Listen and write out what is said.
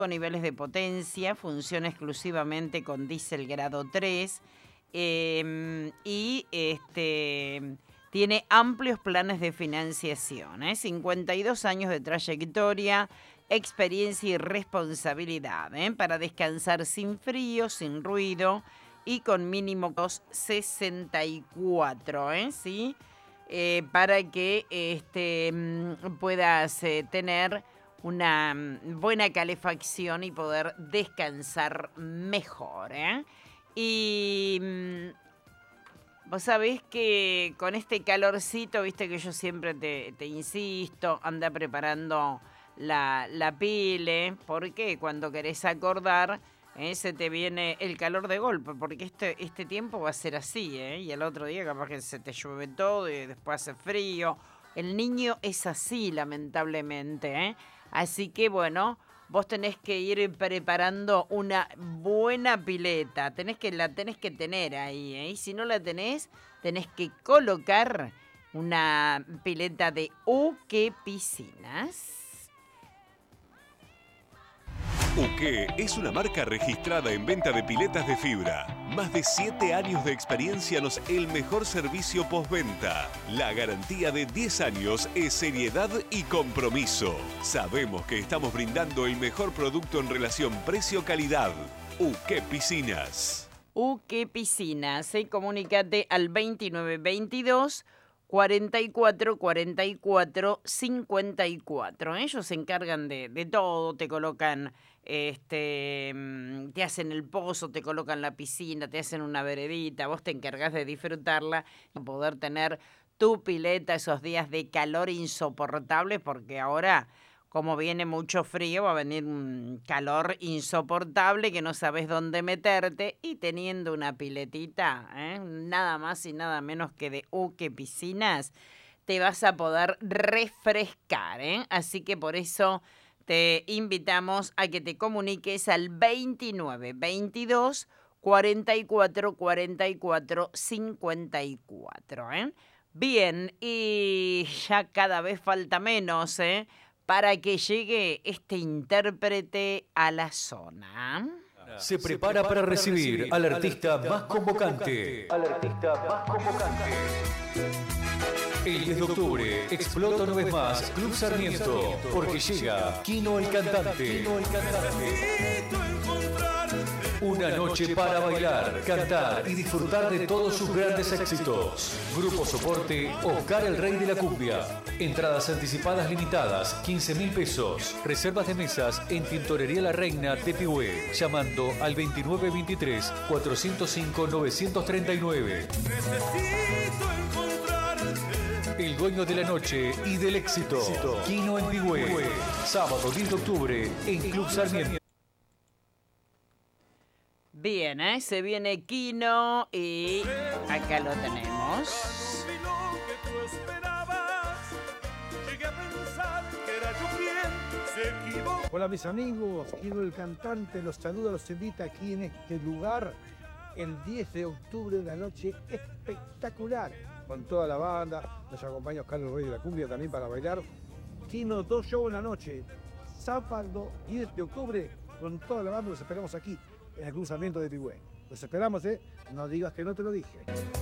niveles de potencia, funciona exclusivamente con diésel grado 3 y tiene amplios planes de financiación, 52 años de trayectoria, experiencia y responsabilidad, para descansar sin frío, sin ruido y con mínimo 64, ¿sí? Para que puedas tener una buena calefacción y poder descansar mejor, Y vos sabés que con este calorcito, viste que yo siempre te insisto, anda preparando la pile, porque cuando querés acordar, se te viene el calor de golpe, porque este tiempo va a ser así, y el otro día capaz que se te llueve todo y después hace frío. El niño es así, lamentablemente, Así que bueno, vos tenés que ir preparando una buena pileta, la tenés que tener ahí, Y si no la tenés que colocar una pileta de Uke Piscinas. Uke es una marca registrada en venta de piletas de fibra. Más de 7 años de experiencia nos el mejor servicio postventa. La garantía de 10 años es seriedad y compromiso. Sabemos que estamos brindando el mejor producto en relación precio-calidad. Uke Piscinas. Uke Piscinas, comunícate al 2922 44 44 54. Ellos se encargan de todo, te colocan, te hacen el pozo, te colocan la piscina, te hacen una veredita, vos te encargás de disfrutarla y poder tener tu pileta esos días de calor insoportable, porque ahora, como viene mucho frío, va a venir un calor insoportable que no sabes dónde meterte, y teniendo una piletita, nada más y nada menos que de Uke Piscinas, te vas a poder refrescar, Así que por eso te invitamos a que te comuniques al 29 22 44 44 54, Bien, y ya cada vez falta menos, para que llegue este intérprete a la zona. Se prepara para recibir al artista más convocante. El 10 de octubre explota una vez más Club Sarmiento, porque llega Kino el Cantante. Una noche para bailar, cantar y disfrutar de todos sus grandes éxitos. Grupo soporte, Oscar el Rey de la Cumbia. Entradas anticipadas limitadas, 15.000 pesos. Reservas de mesas en Tintorería La Reina de Pihue, llamando al 2923 405 939. El dueño de la noche y del éxito, Kino en Pihue. Sábado 10 de octubre en Club Sarmiento. Bien, se viene Kino y acá lo tenemos. Hola mis amigos, Kino el Cantante los saluda, los invita aquí en este lugar el 10 de octubre, una noche espectacular con toda la banda. Nos acompaña Oscar el Rey de la Cumbia también para bailar. Kino, 2 shows en la noche, sábado 10 de octubre con toda la banda. Los esperamos aquí en el Club Sarmiento de Pihue. Los esperamos, no digas que no te lo dije.